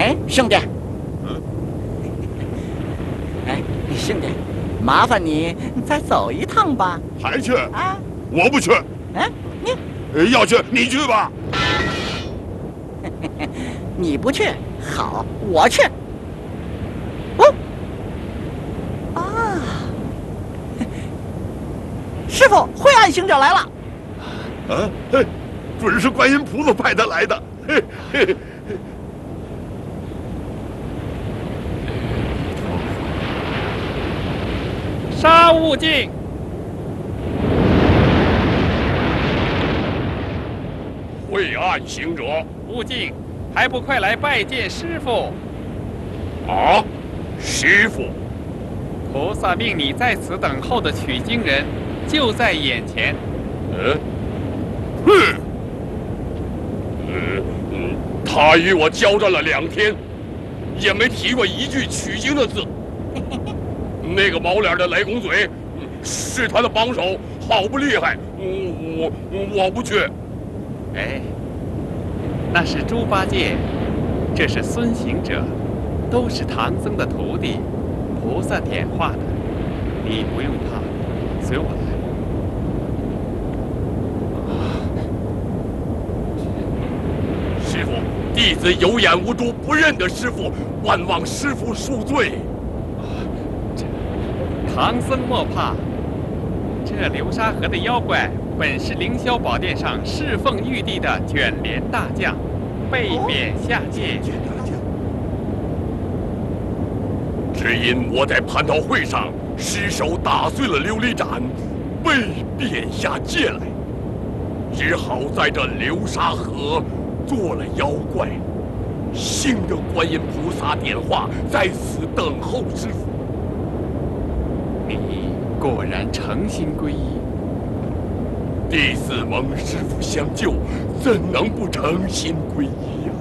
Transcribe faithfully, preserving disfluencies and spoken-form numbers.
哎，兄弟， 嗯， 哎，兄弟，麻烦你再走一趟吧。 还去？ 啊， 我不去。 哎，你呃要去你去吧。 你不去，好，我去。哦，啊，师傅，灰暗行者来了。 啊，嘿，准是观音菩萨派他来的。嘿嘿。 杀悟净！ 晦暗行者， 悟净，还不快来拜见师傅？ 啊，师傅， 菩萨命你在此等候的取经人，就在眼前。 嗯，哼，嗯嗯，他与我交战了两天，也没提过一句取经的字。那个毛脸的雷公嘴，是他的帮手，好不厉害。我我我不去。 哎，那是猪八戒，这是孙行者，都是唐僧的徒弟，菩萨点化的，你不用怕，随我来。 师傅，弟子有眼无珠，不认得师傅，万望师傅恕罪。 唐僧莫怕，这流沙河的妖怪本是凌霄宝殿上侍奉玉帝的卷帘大将，被贬下界。 只因我在蟠桃会上失手打碎了琉璃盏，被贬下界来，只好在这流沙河做了妖怪，幸得观音菩萨点化，在此等候师傅。 你果然诚心皈依， 弟子蒙师傅相救，怎能不诚心皈依呀？